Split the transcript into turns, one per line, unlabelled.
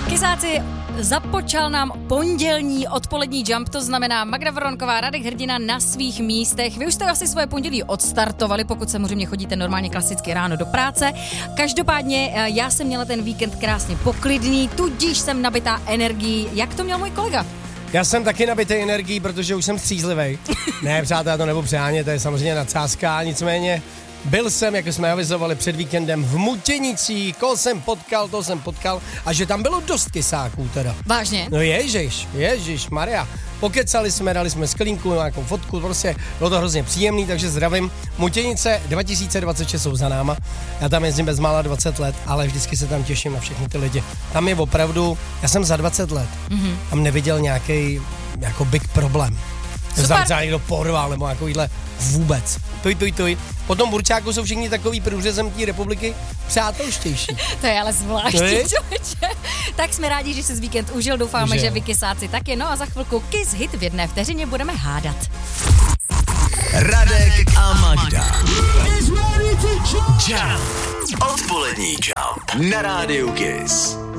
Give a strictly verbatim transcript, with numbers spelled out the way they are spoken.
Kisáci, započal nám pondělní odpolední jump, to znamená Magda Veronková, Radek Hrdina na svých místech. Vy už jste asi svoje pondělí odstartovali, pokud samozřejmě chodíte normálně klasicky ráno do práce. Každopádně já jsem měla ten víkend krásně poklidný, tudíž jsem nabitá energií. Jak to měl můj kolega?
Já jsem taky nabitý energií, protože už jsem střízlivej. Ne, přátelé, to nebo přáně, to je samozřejmě nadsázka, nicméně byl jsem, jak jsme avizovali před víkendem, v Mutěnicích, koho jsem potkal, to jsem potkal, a že tam bylo dost kysáků teda.
Vážně?
No ježiš, ježiš, Maria. Pokecali jsme, dali jsme sklínku, nějakou fotku, prostě bylo to hrozně příjemný, takže zdravím. Mutěnice dva tisíce dvacet šest jsou za náma, já tam jezdím bezmála dvacet let, ale vždycky se tam těším na všechny ty lidi. Tam je opravdu, já jsem za dvacet let, mm-hmm. tam neviděl nějaký jako big problém. Že tam třeba někdo porval, nebo takovýhle vůbec. Tuj, tuj, tuj. Potom Burčáku jsou všichni takový průřezem té republiky přátelštější.
To je ale zvláštní, člověče. Tak jsme rádi, že jsi z víkend užil, doufáme, užil. Že vy kysáci taky. No a za chvilku Kiss Hit v jedné vteřině budeme hádat.
Radek a Magda. Jump. Odpolední Jump na rádiu Kiss.